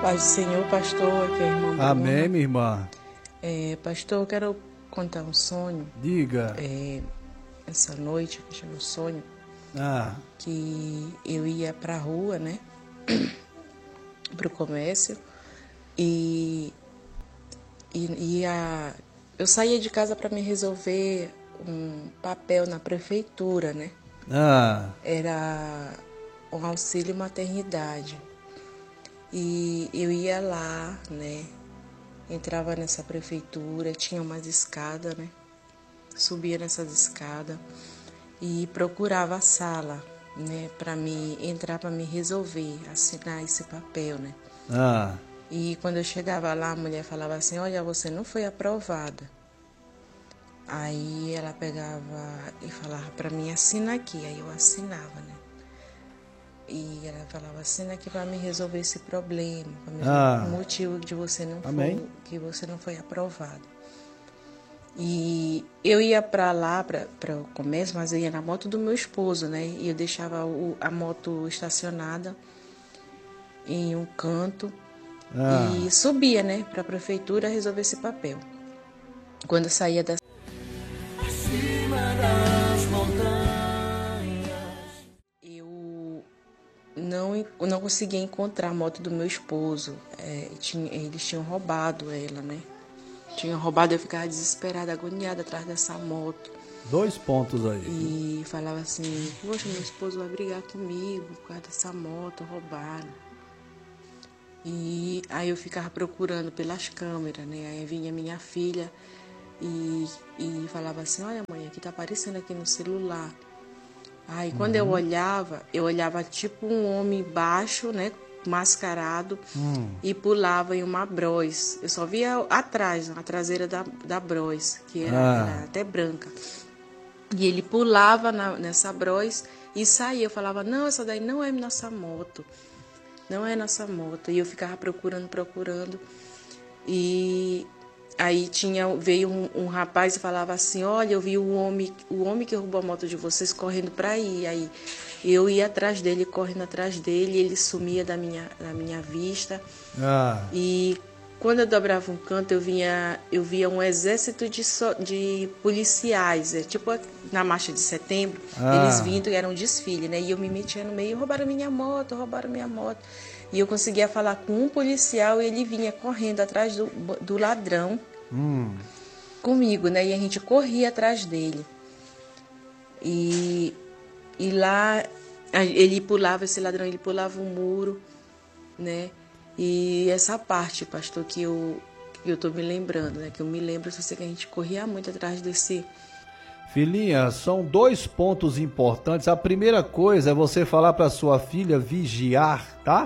Paz do Senhor, pastor, aqui é a irmã Bruna. Amém, minha irmã. Pastor, eu quero contar um sonho. Diga. Essa noite eu tive um sonho que eu ia pra rua, né? Pro comércio. E eu saía de casa para me resolver um papel na prefeitura, né? Era um auxílio maternidade. E eu ia lá, né? Entrava nessa prefeitura, tinha umas escadas, né? Subia nessas escadas e procurava a sala, né? Para me entrar, para me resolver, assinar esse papel, né? E quando eu chegava lá, a mulher falava assim: olha, você não foi aprovada. Aí ela pegava e falava para mim: assina aqui. Aí eu assinava, né? E ela falava: assina aqui para me resolver esse problema, para me resolver o motivo de você não que você não foi aprovado. E eu ia para lá, para o comércio, mas eu ia na moto do meu esposo, né? E eu deixava a moto estacionada em um canto e subia, né, para a prefeitura resolver esse papel. Quando eu saía da eu não conseguia encontrar a moto do meu esposo. Eles tinham roubado ela, né? Tinham roubado, eu ficava desesperada, agoniada atrás dessa moto. 2 pontos aí. E falava assim: poxa, meu esposo vai brigar comigo por causa dessa moto, roubaram. E aí eu ficava procurando pelas câmeras, né? Aí vinha minha filha e falava assim: olha, mãe, aqui tá aparecendo aqui no celular. Aí quando eu olhava tipo um homem baixo, né, mascarado, e pulava em uma Bros. Eu só via atrás, a traseira da Bros, que era até branca. E ele pulava nessa Bros e saía. Eu falava: não, essa daí não é nossa moto. Não é nossa moto. E eu ficava procurando. E aí veio um rapaz e falava assim: olha, eu vi o homem que roubou a moto de vocês correndo para aí. Aí eu ia atrás dele, correndo atrás dele, ele sumia da minha vista. E quando eu dobrava um canto, eu via um exército de policiais, tipo na marcha de setembro, eles vindo, era um desfile, né? E eu me metia no meio: roubaram minha moto. E eu conseguia falar com um policial e ele vinha correndo atrás do ladrão comigo, né? E a gente corria atrás dele. E lá esse ladrão, ele pulava um muro, né? E essa parte, pastor, que eu tô me lembrando, né? Que eu me lembro, eu sei que a gente corria muito atrás desse... Filhinha, são 2 pontos importantes. A primeira coisa é você falar para sua filha vigiar, tá?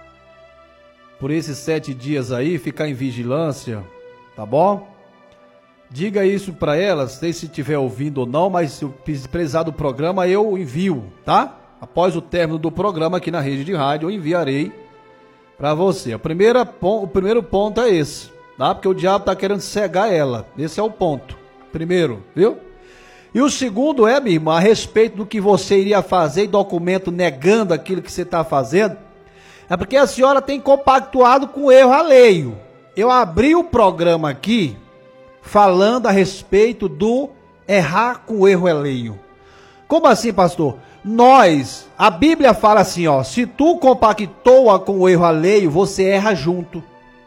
Por esses 7 dias aí, ficar em vigilância, tá bom? Diga isso para ela, não sei se estiver ouvindo ou não, mas se precisar do programa, eu envio, tá? Após o término do programa aqui na rede de rádio, eu enviarei para você. O primeiro ponto é esse, tá? Porque o diabo tá querendo cegar ela. Esse é o ponto. Primeiro, viu? E o segundo minha irmã, a respeito do que você iria fazer e documento negando aquilo que você está fazendo, é porque a senhora tem compactuado com o erro alheio. Eu abri o programa aqui falando a respeito do errar com o erro alheio. Como assim, pastor? A Bíblia fala assim, ó: se tu compactua com o erro alheio, você erra junto.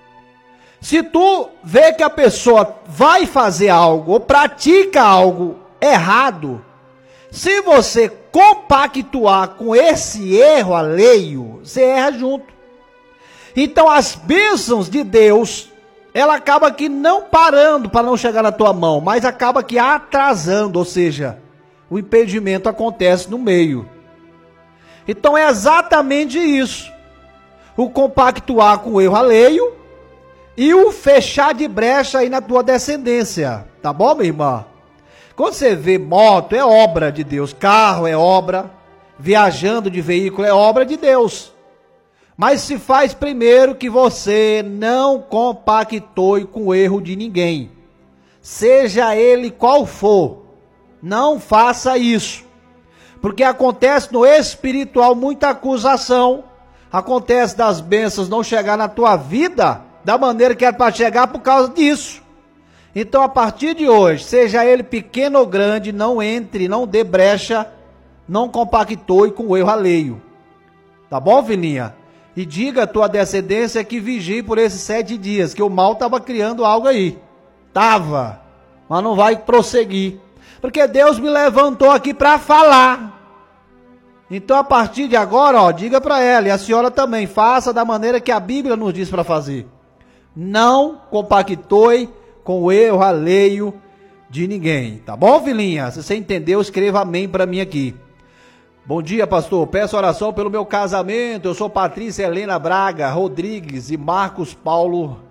Se tu vê que a pessoa vai fazer algo ou pratica algo errado, se você compactuar com esse erro alheio, você erra junto. Então as bênçãos de Deus, ela acaba que não parando para não chegar na tua mão, mas acaba que atrasando, ou seja, o impedimento acontece no meio. Então é exatamente isso: o compactuar com o erro alheio e o fechar de brecha aí na tua descendência, tá bom, minha irmã? Quando você vê moto, é obra de Deus, carro é obra, viajando de veículo é obra de Deus. Mas se faz primeiro que você não compactue com o erro de ninguém, seja ele qual for. Não faça isso, porque acontece no espiritual muita acusação, Acontece das bênçãos não chegar na tua vida da maneira que era para chegar por causa disso. Então, a partir de hoje, seja ele pequeno ou grande, não entre, não dê brecha, não compactue com o erro alheio. Tá bom, filhinha? E diga a tua descendência que vigie por esses 7 dias, que o mal estava criando algo aí. Tava, mas não vai prosseguir. Porque Deus me levantou aqui para falar. Então, a partir de agora, ó, diga para ela, e a senhora também, faça da maneira que a Bíblia nos diz para fazer. Não compactue com o erro alheio de ninguém. Tá bom, filhinha? Se você entendeu, escreva amém para mim aqui. Bom dia, pastor. Peço oração pelo meu casamento. Eu sou Patrícia Helena Braga Rodrigues e Marcos Paulo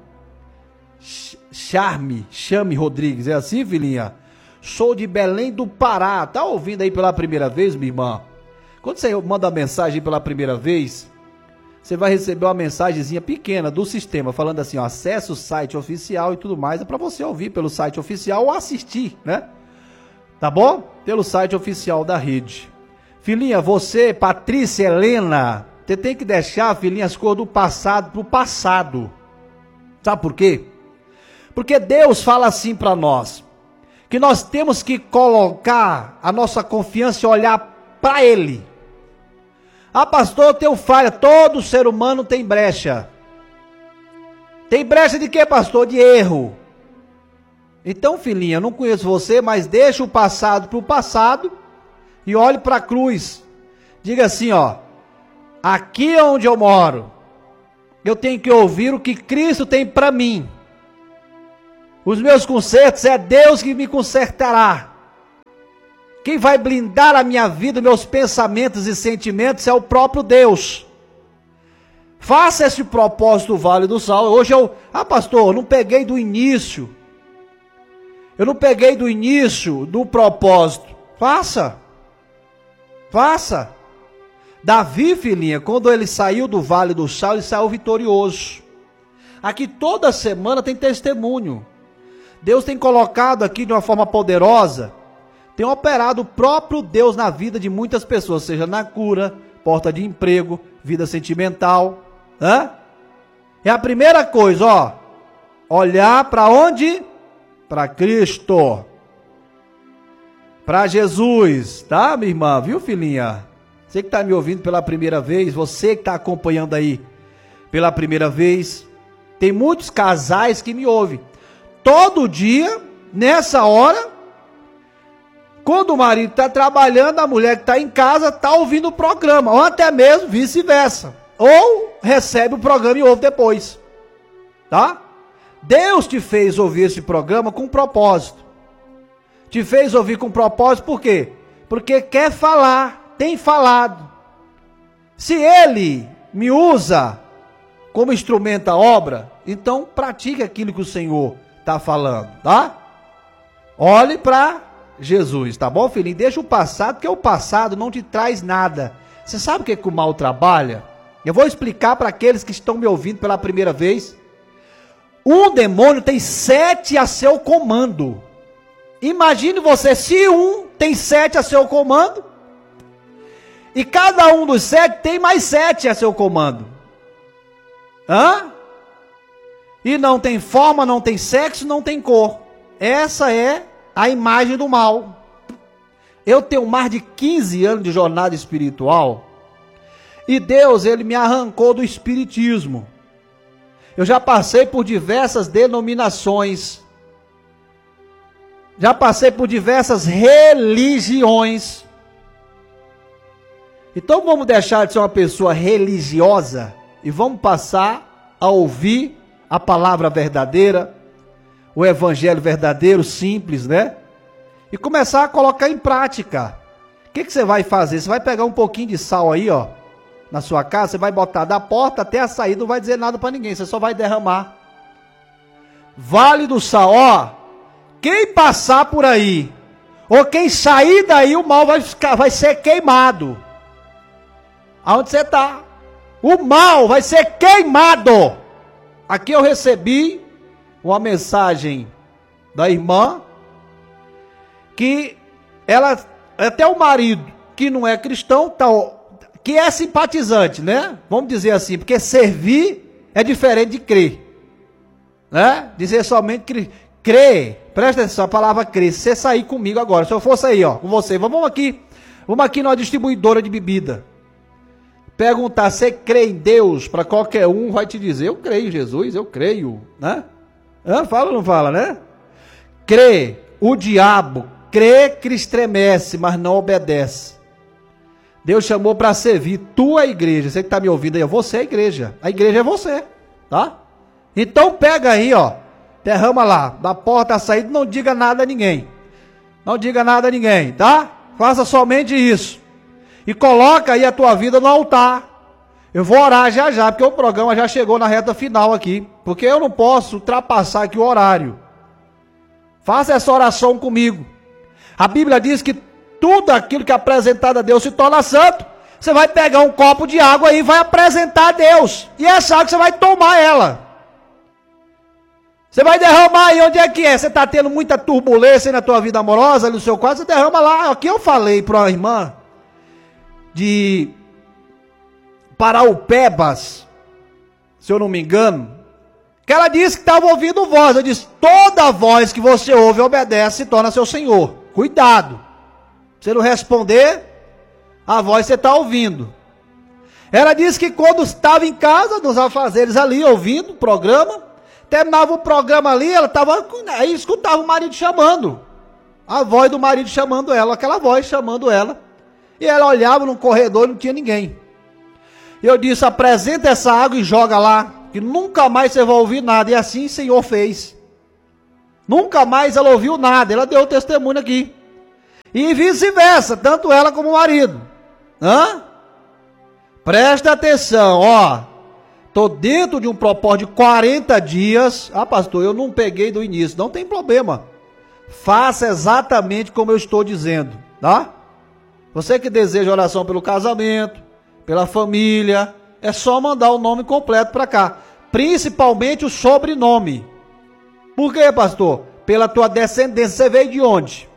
Chame Rodrigues. É assim, filhinha? Sou de Belém do Pará. Tá ouvindo aí pela primeira vez, minha irmã? Quando você manda a mensagem pela primeira vez, você vai receber uma mensagenzinha pequena do sistema, falando assim, ó, acesse o site oficial e tudo mais. É para você ouvir pelo site oficial ou assistir, né? Tá bom? Pelo site oficial da rede. Filhinha, você, Patrícia Helena, você tem que deixar, filhinha, as coisas do passado pro passado. Sabe por quê? Porque Deus fala assim para nós, que nós temos que colocar a nossa confiança e olhar para Ele. Ah, pastor, eu tenho falha. Todo ser humano tem brecha. Tem brecha de quê, pastor? De erro. Então, filhinha, eu não conheço você, mas deixa o passado para o passado e olhe para a cruz. Diga assim, ó, aqui onde eu moro, eu tenho que ouvir o que Cristo tem para mim. Os meus consertos é Deus que me consertará. Quem vai blindar a minha vida, meus pensamentos e sentimentos é o próprio Deus. Faça esse propósito do Vale do Sal. Hoje pastor, eu não peguei do início. Eu não peguei do início do propósito. Faça. Davi, filhinha, quando ele saiu do Vale do Sal, ele saiu vitorioso. Aqui toda semana tem testemunho. Deus tem colocado aqui de uma forma poderosa, tem operado o próprio Deus na vida de muitas pessoas, seja na cura, porta de emprego, vida sentimental. É a primeira coisa, ó, olhar para onde? Para Cristo. Para Jesus, tá, minha irmã? Viu, filhinha? Você que está me ouvindo pela primeira vez, você que está acompanhando aí pela primeira vez, tem muitos casais que me ouvem. Todo dia, nessa hora, quando o marido está trabalhando, a mulher que está em casa está ouvindo o programa, ou até mesmo vice-versa. Ou recebe o programa e ouve depois. Tá? Deus te fez ouvir esse programa com propósito. Te fez ouvir com propósito por quê? Porque quer falar, tem falado. Se Ele me usa como instrumento da obra, então pratique aquilo que o Senhor está falando, tá? Olhe para Jesus, tá bom, filhinho? Deixa o passado, porque o passado não te traz nada. Você sabe o que o mal trabalha? Eu vou explicar para aqueles que estão me ouvindo pela primeira vez. Um demônio tem 7 a seu comando. Imagine você, se um tem 7 a seu comando, e cada um dos 7 tem mais 7 a seu comando. E não tem forma, não tem sexo, não tem cor. Essa é a imagem do mal. Eu tenho mais de 15 anos de jornada espiritual, e Deus, Ele me arrancou do espiritismo. Eu já passei por diversas denominações, já passei por diversas religiões. Então vamos deixar de ser uma pessoa religiosa e vamos passar a ouvir a palavra verdadeira, o evangelho verdadeiro, simples, né? E começar a colocar em prática. O que você vai fazer? Você vai pegar um pouquinho de sal aí, ó, na sua casa, você vai botar da porta até a saída, não vai dizer nada para ninguém, você só vai derramar. Vale do Sal, ó, quem passar por aí, ou quem sair daí, o mal vai ser queimado. Aonde você está? O mal vai ser queimado. Aqui eu recebi uma mensagem da irmã, que ela, até o marido que não é cristão, que é simpatizante, né? Vamos dizer assim, porque servir é diferente de crer, né? Dizer somente crer, presta atenção, a palavra crer. Se você sair comigo agora, se eu fosse aí, ó, com você, vamos aqui numa distribuidora de bebida, perguntar, você crê em Deus? Para qualquer um vai te dizer, eu creio em Jesus, eu creio, né? Fala ou não fala, né? Crê, o diabo crê que estremece, mas não obedece. Deus chamou para servir, tu é a igreja, você que está me ouvindo aí, você é a igreja é você, tá? Então pega aí, ó, derrama lá, da porta à saída, não diga nada a ninguém, tá? Faça somente isso, e coloca aí a tua vida no altar. Eu vou orar já, porque o programa já chegou na reta final aqui, porque eu não posso ultrapassar aqui o horário. Faça essa oração comigo. A Bíblia diz que tudo aquilo que é apresentado a Deus se torna santo. Você vai pegar um copo de água aí e vai apresentar a Deus, e essa água você vai tomar ela. Você vai derramar aí onde é que é? Você está tendo muita turbulência na tua vida amorosa, no seu quarto, você derrama lá. Aqui eu falei para uma irmã de Paraupebas, se eu não me engano, que ela disse que estava ouvindo voz. Eu disse, toda voz que você ouve e obedece se torna seu senhor. Cuidado, você não responder a voz que você está ouvindo. Ela disse que quando estava em casa, nos afazeres ali, ouvindo o programa, terminava o programa ali, ela estava, aí escutava o marido chamando, a voz do marido chamando ela, aquela voz chamando ela, e ela olhava no corredor e não tinha ninguém. Eu disse, apresenta essa água e joga lá, que nunca mais você vai ouvir nada. E assim o Senhor fez. Nunca mais ela ouviu nada, ela deu o testemunho aqui. E vice-versa, tanto ela como o marido. Presta atenção, ó. Estou dentro de um propósito de 40 dias. Ah, pastor, eu não peguei do início. Não tem problema. Faça exatamente como eu estou dizendo, tá? Você que deseja oração pelo casamento, pela família, é só mandar o nome completo para cá. Principalmente o sobrenome. Por quê, pastor? Pela tua descendência. Você veio de onde?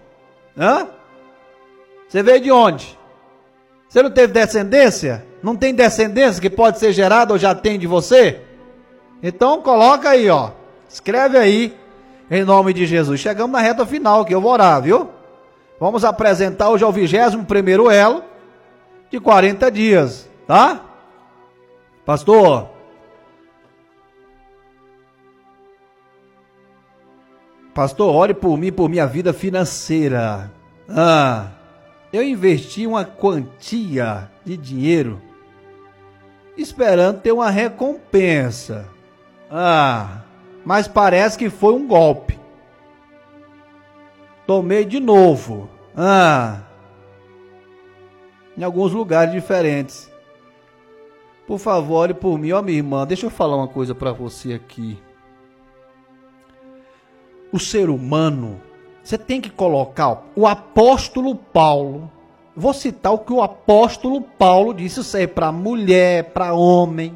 Você veio de onde? Você não teve descendência? Não tem descendência que pode ser gerada ou já tem de você? Então coloca aí, ó. Escreve aí, em nome de Jesus. Chegamos na reta final que eu vou orar, viu? Vamos apresentar hoje ao 21º elo de 40 dias, tá? Pastor, ore por mim, por minha vida financeira. Eu investi uma quantia de dinheiro esperando ter uma recompensa. Mas parece que foi um golpe. Tomei de novo. Em alguns lugares diferentes. Por favor, ore por mim. Ó, minha irmã, deixa eu falar uma coisa para você aqui. O ser humano, você tem que colocar o apóstolo Paulo. Vou citar o que o apóstolo Paulo disse. Isso aí para mulher, para homem.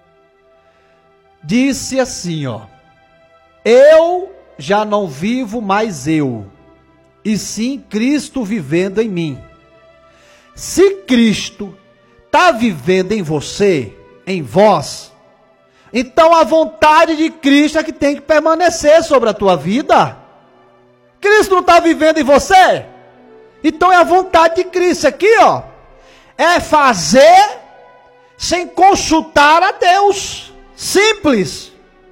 Disse assim, ó. Eu já não vivo mais eu, e sim Cristo vivendo em mim. Se Cristo está vivendo em você, em vós, então a vontade de Cristo é que tem que permanecer sobre a tua vida. Cristo não está vivendo em você? Então é a vontade de Cristo. Aqui, ó, é fazer sem consultar a Deus. Simples.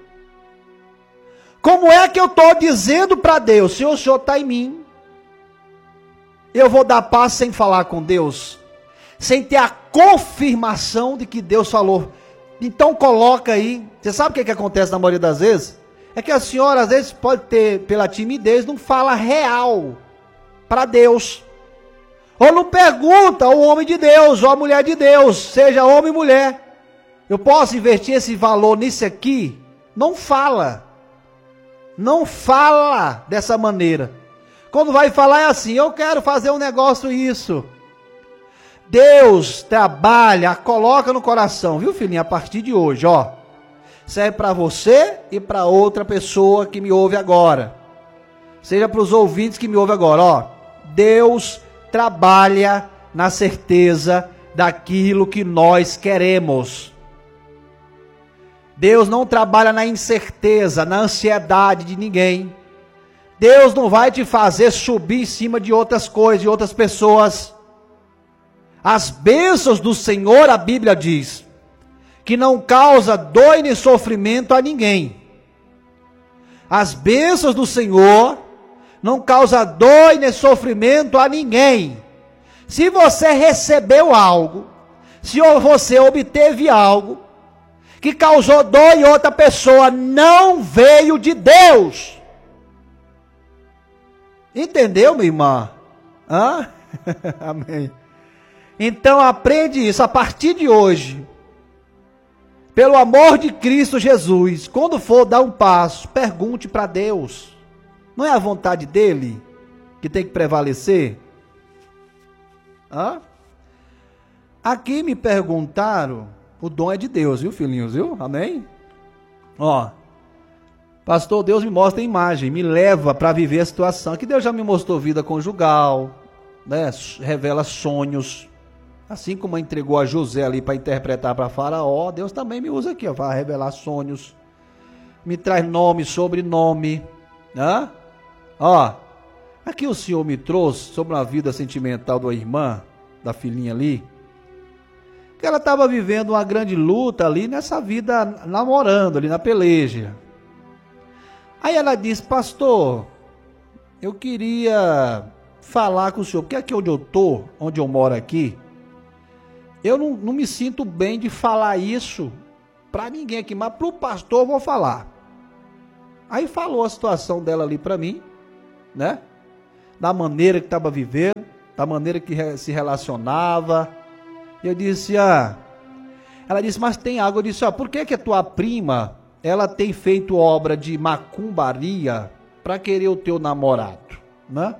Como é que eu estou dizendo para Deus, se o Senhor está em mim, eu vou dar paz sem falar com Deus, sem ter a confirmação de que Deus falou. Então coloca aí. Você sabe o que acontece na maioria das vezes? É que a senhora às vezes pode ter, pela timidez, não fala real para Deus, ou não pergunta ao homem de Deus, ou à mulher de Deus, seja homem ou mulher, eu posso investir esse valor nisso aqui? Não fala dessa maneira. Quando vai falar é assim, eu quero fazer um negócio isso. Deus trabalha, coloca no coração, viu, filhinha? A partir de hoje, ó, serve para você e para outra pessoa que me ouve agora, seja para os ouvintes que me ouvem agora, ó. Deus trabalha na certeza daquilo que nós queremos. Deus não trabalha na incerteza, na ansiedade de ninguém. Deus não vai te fazer subir em cima de outras coisas, de outras pessoas. As bênçãos do Senhor, a Bíblia diz, que não causa dor nem sofrimento a ninguém. As bênçãos do Senhor não causa dor nem sofrimento a ninguém. Se você recebeu algo, se você obteve algo que causou dor em outra pessoa, não veio de Deus. Entendeu, minha irmã? Hã? Amém. Então aprende isso a partir de hoje. Pelo amor de Cristo Jesus, quando for dar um passo, pergunte para Deus. Não é a vontade dele que tem que prevalecer? Hã? Aqui me perguntaram, o dom é de Deus, viu, filhinhos, viu? Amém? Ó, pastor, Deus me mostra a imagem, me leva para viver a situação. Aqui Deus já me mostrou vida conjugal, né? Revela sonhos. Assim como entregou a José ali para interpretar para Faraó, Deus também me usa aqui, ó, para revelar sonhos. Me traz nome, sobrenome, né? Ó, aqui o Senhor me trouxe sobre uma vida sentimental da irmã, da filhinha ali, que ela estava vivendo uma grande luta ali nessa vida, namorando ali na peleja. Aí ela disse, pastor, eu queria falar com o senhor, porque aqui onde eu estou, onde eu moro aqui, eu não me sinto bem de falar isso para ninguém aqui, mas para o pastor eu vou falar. Aí falou a situação dela ali para mim, né? Da maneira que estava vivendo, da maneira que se relacionava. E eu disse, ela disse, mas tem algo. Eu disse, por que a tua prima, ela tem feito obra de macumbaria para querer o teu namorado, né?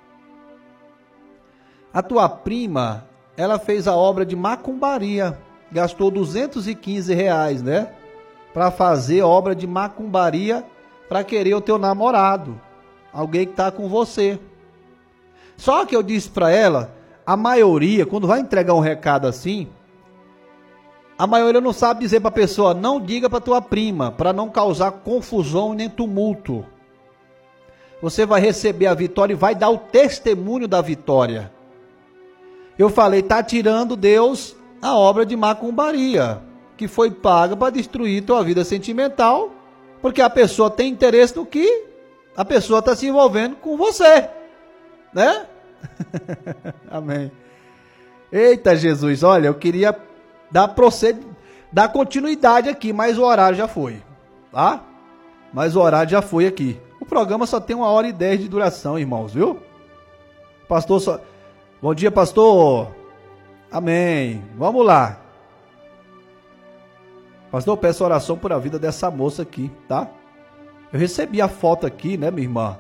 A tua prima, ela fez a obra de macumbaria, gastou R$215, né? Para fazer obra de macumbaria para querer o teu namorado, alguém que está com você. Só que eu disse para ela, a maioria, quando vai entregar um recado assim, a maioria não sabe dizer para a pessoa, não diga para tua prima, para não causar confusão nem tumulto. Você vai receber a vitória e vai dar o testemunho da vitória. Eu falei, está tirando Deus a obra de macumbaria, que foi paga para destruir tua vida sentimental, porque a pessoa tem interesse no que a pessoa está se envolvendo com você, né? Amém. Eita Jesus, olha, eu queria dar continuidade aqui, mas o horário já foi, tá? Mas o horário já foi aqui. O programa só tem 1h10 de duração, irmãos, viu? Pastor só... Bom dia, pastor. Amém. Vamos lá. Pastor, eu peço oração por a vida dessa moça aqui, tá? Eu recebi a foto aqui, né, minha irmã?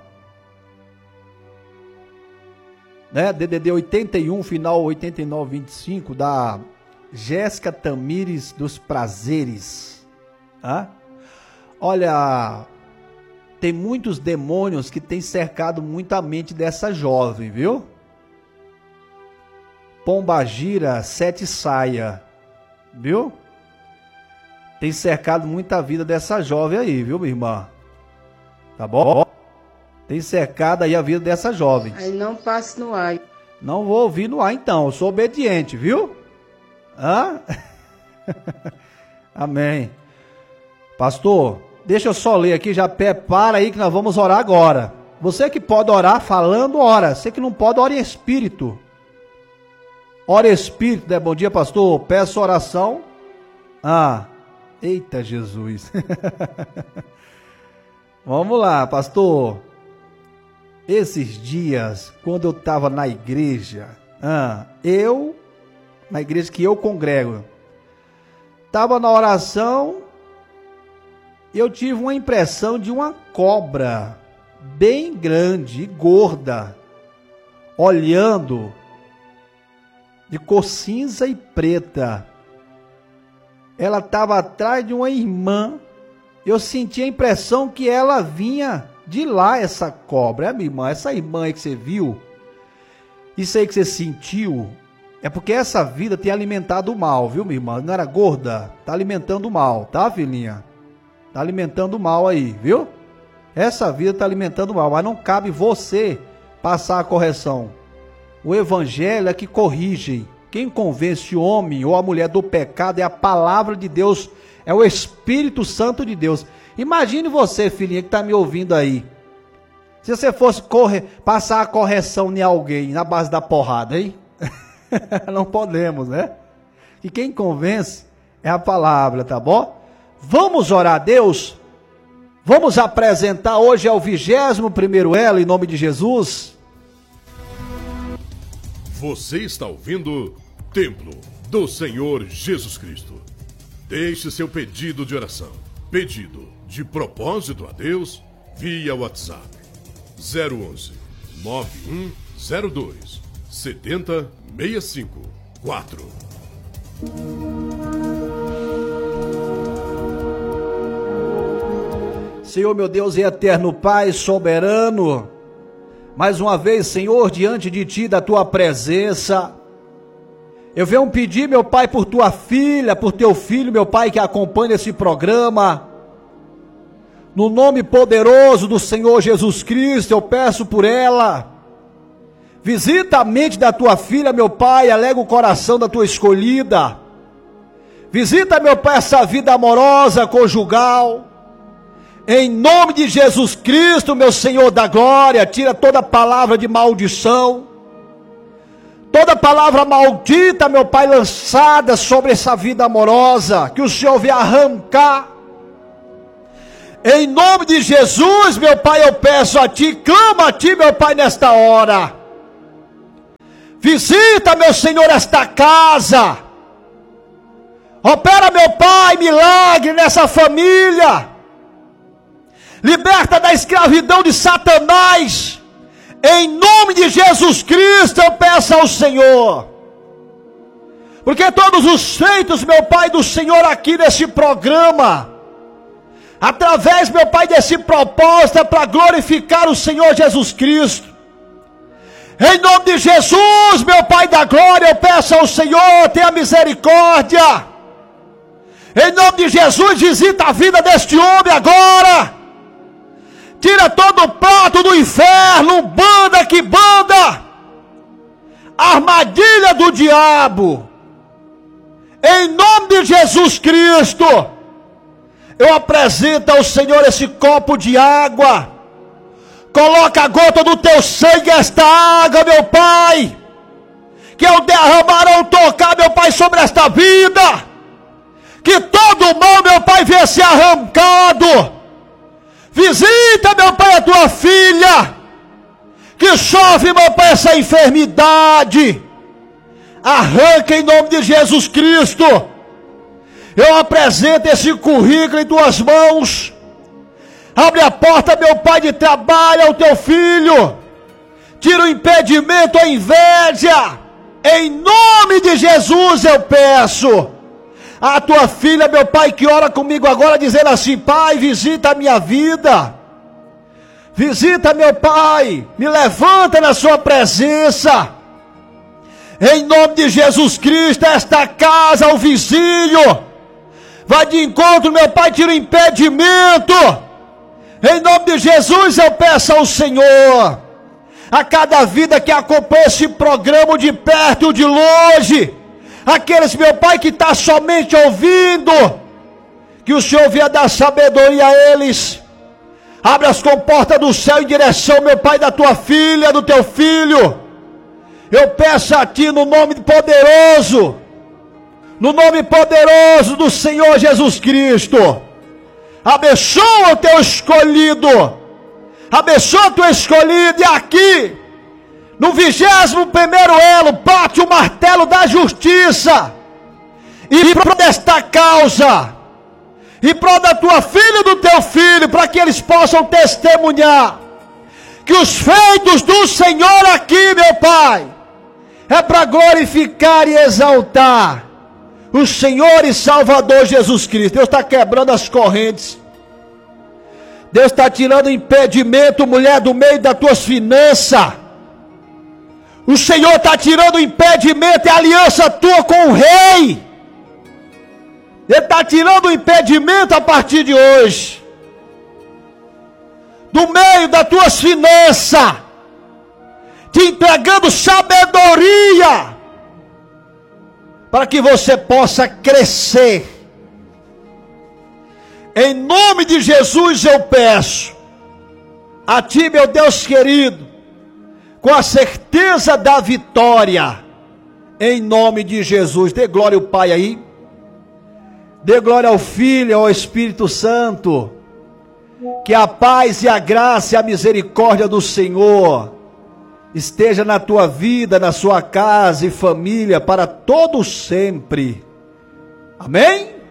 Né? DDD 81, final 8925, da Jéssica Tamires dos Prazeres. Tá? Olha, tem muitos demônios que têm cercado muito a mente dessa jovem, viu? Pombagira, 7 saia, viu? Tem cercado muita vida dessa jovem aí, viu, minha irmã? Tá bom? Tem cercado aí a vida dessa jovem. Aí não passe no ar. Não vou ouvir no ar então, eu sou obediente, viu? Hã? Amém. Pastor, deixa eu só ler aqui, já prepara aí que nós vamos orar agora. Você que pode orar falando, ora. Você que não pode, ora em espírito. Ora em espírito, né? Bom dia, pastor. Peço oração. Eita Jesus. Vamos lá, pastor. Esses dias, quando eu estava na igreja, na igreja que eu congrego, estava na oração, eu tive uma impressão de uma cobra bem grande e gorda, olhando, de cor cinza e preta. Ela estava atrás de uma irmã. Eu senti a impressão que ela vinha de lá, essa cobra. Minha irmã, essa irmã aí que você viu, isso aí que você sentiu, É porque essa vida tem alimentado o mal, viu, minha irmã? Não era gorda? Tá alimentando o mal, tá, filhinha? Tá alimentando o mal aí, viu? Essa vida tá alimentando o mal, mas não cabe você passar a correção. O evangelho é que corrige. Quem convence o homem ou a mulher do pecado é a palavra de Deus, é o Espírito Santo de Deus. Imagine você, filhinha, que tá me ouvindo aí. Se você fosse passar a correção em alguém na base da porrada, hein? Não podemos, né? E quem convence é a palavra, tá bom? Vamos orar a Deus? Vamos apresentar hoje ao 21º elo, em nome de Jesus. Você está ouvindo Templo do Senhor Jesus Cristo. Deixe seu pedido de oração, pedido de propósito a Deus, via WhatsApp 011 9102 70654. Senhor, meu Deus e eterno Pai soberano, mais uma vez, Senhor, diante de Ti, da Tua presença, eu venho pedir, meu Pai, por Tua filha, por Teu filho, meu Pai, que acompanha esse programa, no nome poderoso do Senhor Jesus Cristo, eu peço por ela, visita a mente da Tua filha, meu Pai, alega o coração da Tua escolhida, visita, meu Pai, essa vida amorosa, conjugal, em nome de Jesus Cristo, meu Senhor da glória, tira toda palavra de maldição, toda palavra maldita, meu Pai, lançada sobre essa vida amorosa, que o Senhor venha arrancar, em nome de Jesus, meu Pai, eu peço a Ti, clamo a Ti, meu Pai, nesta hora, visita, meu Senhor, esta casa, opera, meu Pai, milagre nessa família, liberta da escravidão de Satanás, em nome de Jesus Cristo eu peço ao Senhor, porque todos os feitos, meu Pai, do Senhor aqui nesse programa, através, meu Pai, desse propósito, é para glorificar o Senhor Jesus Cristo, em nome de Jesus, meu Pai da glória, eu peço ao Senhor, tenha misericórdia, em nome de Jesus, visita a vida deste homem agora, tira todo o prato do inferno, banda que banda, armadilha do diabo, em nome de Jesus Cristo, eu apresento ao Senhor esse copo de água, coloca a gota do Teu sangue, esta água, meu Pai, que eu derramarão tocar, meu Pai, sobre esta vida, que todo o mal, meu Pai, venha ser arrancado. Visita, meu Pai, a Tua filha, que sofre, meu Pai, essa enfermidade, arranca em nome de Jesus Cristo. Eu apresento esse currículo em Tuas mãos, abre a porta, meu Pai, de trabalho ao Teu filho, tira o impedimento, a inveja, em nome de Jesus eu peço. A Tua filha, meu Pai, que ora comigo agora, dizendo assim: Pai, visita a minha vida, visita, meu Pai, me levanta na Sua presença, em nome de Jesus Cristo, esta casa, o vizinho, vai de encontro, meu Pai, tira o impedimento, em nome de Jesus eu peço ao Senhor, a cada vida que acompanha esse programa de perto e de longe, aqueles, meu Pai, que está somente ouvindo, que o Senhor venha dar sabedoria a eles, abre as comportas do céu em direção, meu Pai, da Tua filha, do Teu filho, eu peço a Ti no nome poderoso do Senhor Jesus Cristo, abençoa o Teu escolhido, abençoa o Teu escolhido, e aqui, no 21º elo, bate o martelo da justiça, e prol desta causa, e prol da Tua filha e do Teu filho, para que eles possam testemunhar, que os feitos do Senhor aqui, meu Pai, é para glorificar e exaltar o Senhor e Salvador Jesus Cristo. Deus está quebrando as correntes, Deus está tirando o impedimento, mulher, do meio das tuas finanças. O Senhor está tirando o impedimento e a aliança tua com o rei. Ele está tirando o impedimento a partir de hoje. No meio das tuas finanças. Te entregando sabedoria. Para que você possa crescer. Em nome de Jesus eu peço. A ti, meu Deus querido. Com a certeza da vitória. Em nome de Jesus. Dê glória ao Pai aí. Dê glória ao Filho e ao Espírito Santo. Que a paz e a graça e a misericórdia do Senhor esteja na tua vida, na sua casa e família para todo sempre. Amém?